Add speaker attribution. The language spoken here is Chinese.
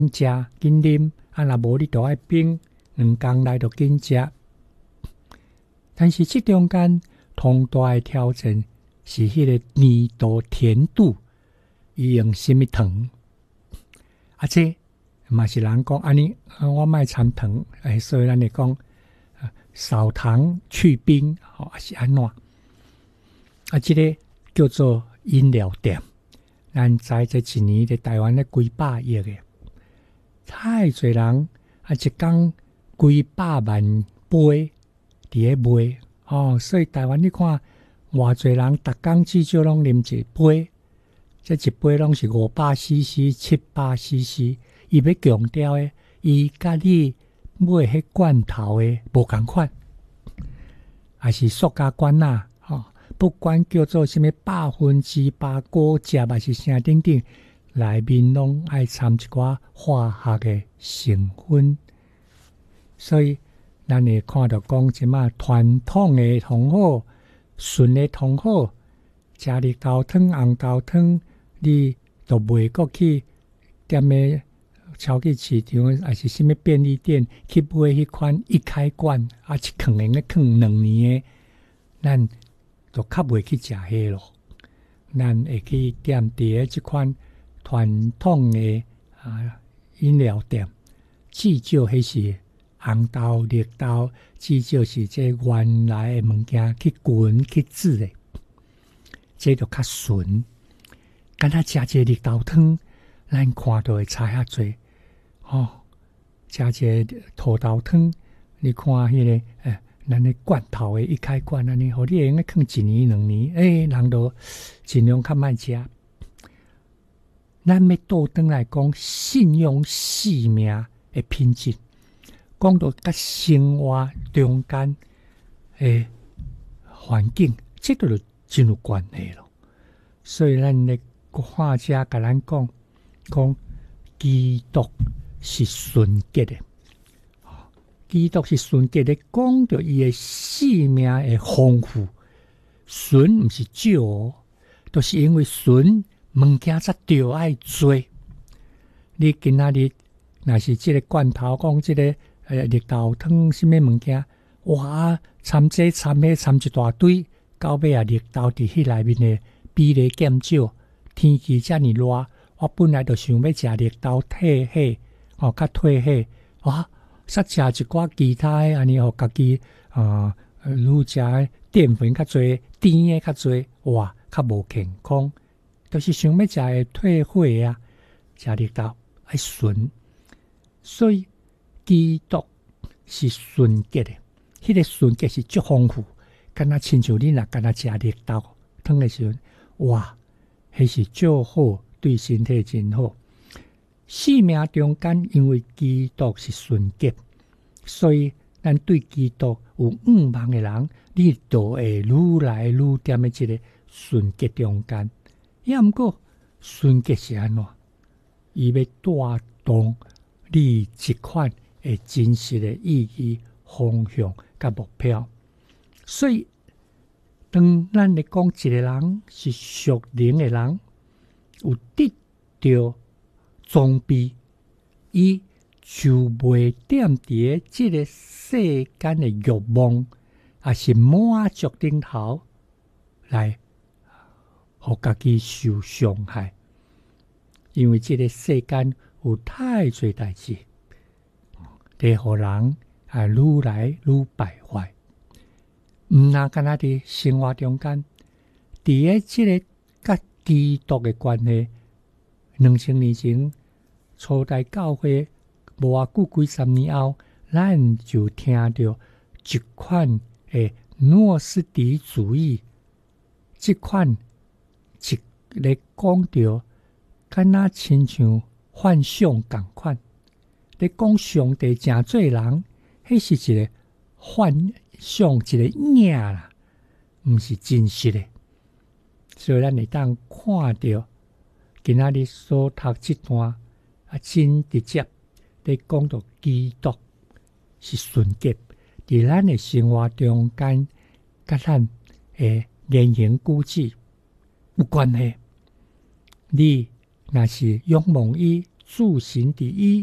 Speaker 1: 食紧啉，若无你就爱冰，2工内就紧食。但是这中间同大的挑战是迄个黏度、甜度，伊用什么糖？这嘛是人讲安尼，我卖掺糖，所以咱会讲少糖去冰，还是安怎？这个叫做饮料店。咱知这一年在台湾的几百亿的，太侪人一工几百万杯伫咧卖所以台湾你看偌侪人逐工至少拢啉一杯，这一杯拢是500cc、700cc， 伊要强调的，伊甲你买迄罐头的无同款，还是塑胶罐不管叫做什么8%果汁还是啥等等，内面拢爱掺一寡化学的成分，所以咱会看到讲即马传统的同好、纯的同好，食绿豆汤、红豆汤，你都袂过去踮咧超级市场还是什么便利店去买迄款一开罐一放咧放2年的，咱就较袂去食迄咯。咱会去踮伫咧即款传统的饮料店，至少迄是红豆、绿豆，至少是这原来的物件去滚去煮的，这就较纯。敢若食一个绿豆汤，咱看到会差遐济食一个土豆汤，你看迄个咱的罐头的一开罐安尼，互你会用放1年2年，人都尽量较莫食。咱要倒转来讲，信用性命的品质，讲到甲生活中间的环境，这个就真有关系咯。所以咱的画家甲咱讲基督是纯洁的。基督是纯洁的，讲到伊的性命的丰富，纯毋是少都是因为纯物件才着爱做。你今仔日若是即个罐头，讲即个绿豆汤什么物件，哇，掺这掺迄掺一大堆，到尾绿豆伫迄内面的比例减少。天气遮尔热，我本来就想要食绿豆退火，较退火煞食一寡其他的安尼，互家己愈食淀粉较侪，甜的较侪，哇，较无健康。就是想要食的退火食绿豆爱纯，所以基督是纯洁的，迄个纯洁是足丰富。敢若亲像你若敢若食绿豆汤的时候，哇，迄是足好，对身体真好。生命中间，因为基督是纯洁，所以咱对基督有仰望的人，你就会愈来愈踮在一个纯洁中间。也毋过，纯洁是安怎？伊要带动你一款的真实的意义、方向甲目标。所以，当咱咧讲一个人是属灵的人，有得到装备，伊就袂踮伫即个世间的欲望，也是满足顶头来，互家己受伤害。因为即个世间有太侪代志，会互人愈来愈败坏。毋那敢若伫生活中间，伫咧即个甲基督的关系，2000年前初代教会无偌久几十年后，咱就听到一款的诺斯底主义，即款一个讲到，敢若亲像幻想共款，咧讲上帝真做人，迄是一个幻想，一个影啦，毋是真实的。所以咱会当看到今仔日所读这段真直接咧讲到基督是纯洁，伫咱的生活中间，甲咱的言行举止有关系。你若是仰望伊、 住行第一，